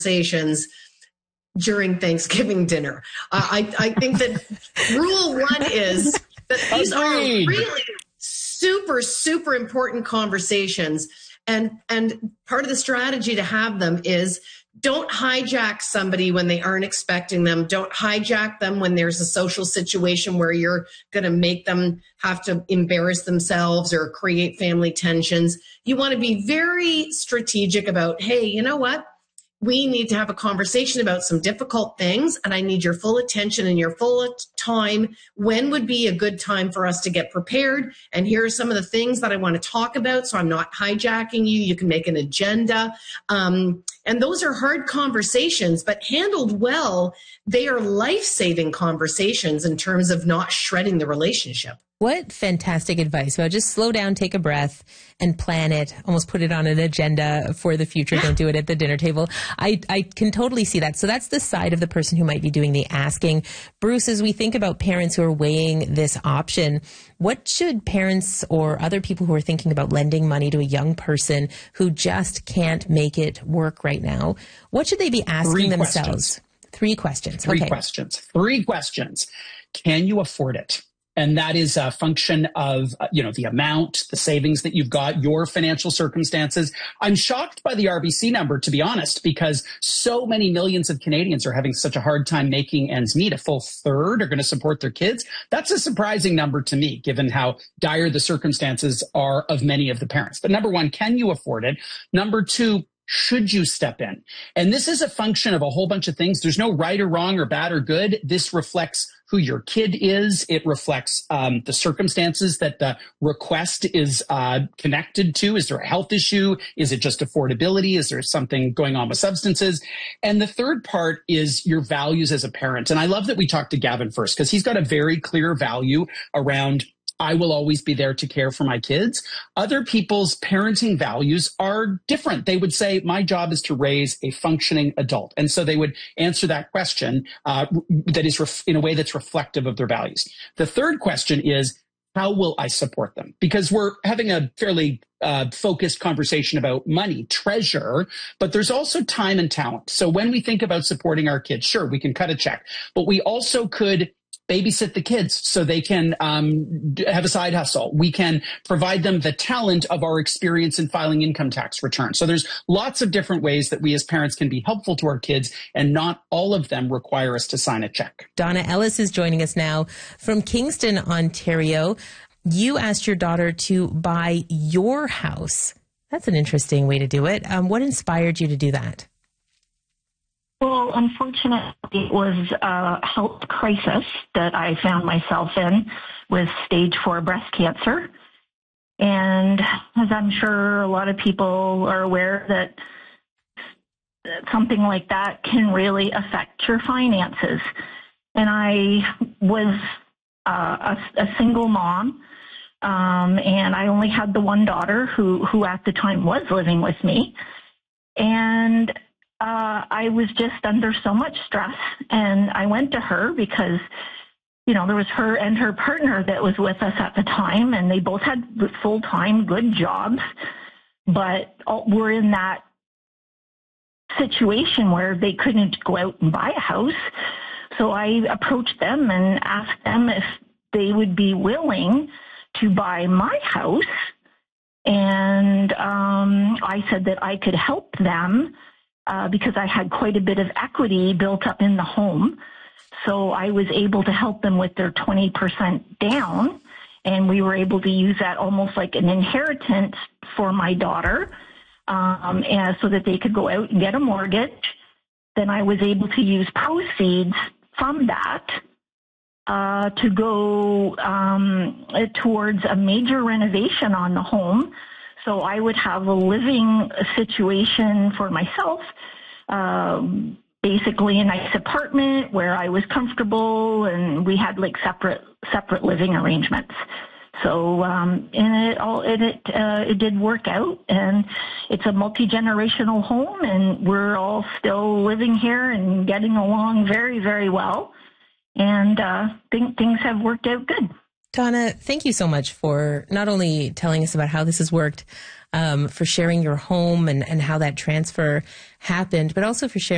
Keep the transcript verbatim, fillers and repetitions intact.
conversations during Thanksgiving dinner. Uh, I, I think that rule one is that these are really super, super important conversations. And, and part of the strategy to have them is don't hijack somebody when they aren't expecting them. Don't hijack them when there's a social situation where you're going to make them have to embarrass themselves or create family tensions. You want to be very strategic about, hey, you know what? We need to have a conversation about some difficult things, and I need your full attention and your full time. When would be a good time for us to get prepared? And here are some of the things that I want to talk about, so I'm not hijacking you. You can make an agenda. Um, and those are hard conversations, but handled well, they are life-saving conversations in terms of not shredding the relationship. What fantastic advice about just slow down, take a breath, and plan it. Almost put it on an agenda for the future. Don't do it at the dinner table. I, I can totally see that. So that's the side of the person who might be doing the asking. Bruce, as we think about parents who are weighing this option, what should parents or other people who are thinking about lending money to a young person who just can't make it work right now, what should they be asking Three themselves? Questions. Three questions. Three okay. questions. Three questions. Can you afford it? And that is a function of, uh, you know, the amount, the savings that you've got, your financial circumstances. I'm shocked by the R B C number, to be honest, because so many millions of Canadians are having such a hard time making ends meet. A full third are going to support their kids. That's a surprising number to me, given how dire the circumstances are of many of the parents. But number one, can you afford it? Number two, should you step in? And this is a function of a whole bunch of things. There's no right or wrong or bad or good. This reflects who your kid is. It reflects um, the circumstances that the request is uh, connected to. Is there a health issue? Is it just affordability? Is there something going on with substances? And the third part is your values as a parent. And I love that we talked to Gavin first, because he's got a very clear value around I will always be there to care for my kids. Other people's parenting values are different. They would say, my job is to raise a functioning adult. And so they would answer that question uh, that is ref- in a way that's reflective of their values. The third question is, how will I support them? Because we're having a fairly uh, focused conversation about money, treasure, but there's also time and talent. So when we think about supporting our kids, sure, we can cut a check, but we also could babysit the kids so they can um, have a side hustle. We can provide them the talent of our experience in filing income tax returns. So there's lots of different ways that we as parents can be helpful to our kids, and not all of them require us to sign a check. Donna Ellis is joining us now from Kingston, Ontario. You asked your daughter to buy your house. That's an interesting way to do it. Um, what inspired you to do that? Well, unfortunately, it was a health crisis that I found myself in with stage four breast cancer. And as I'm sure a lot of people are aware, that something like that can really affect your finances. And I was uh, a, a single mom, um, and I only had the one daughter who, who at the time was living with me. And Uh, I was just under so much stress, and I went to her because, you know, there was her and her partner that was with us at the time, and they both had full-time good jobs, but were in that situation where they couldn't go out and buy a house. So I approached them and asked them if they would be willing to buy my house, and um, I said that I could help them Uh, because I had quite a bit of equity built up in the home. So I was able to help them with their twenty percent down, and we were able to use that almost like an inheritance for my daughter, um, and so that they could go out and get a mortgage. Then I was able to use proceeds from that uh, to go um, towards a major renovation on the home. So I would have a living situation for myself, um, basically a nice apartment where I was comfortable, and we had like separate separate living arrangements. So um, and it all it it, uh, it did work out, and it's a multi-generational home, and we're all still living here and getting along very, very well, and uh, think things have worked out good. Donna, thank you so much for not only telling us about how this has worked, um, for sharing your home and, and how that transfer happened, but also for sharing